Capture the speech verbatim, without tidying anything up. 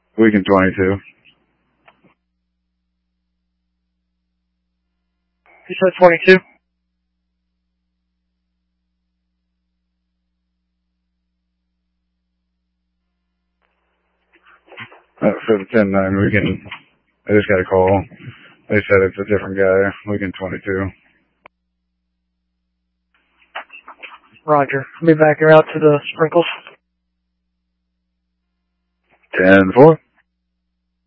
Weekend twenty-two. You said twenty-two? Uh, for the ten nine weekend, I just got a call. They said it's a different guy. Weekend twenty-two. Roger. I'll be back here out to the sprinkles. ten four.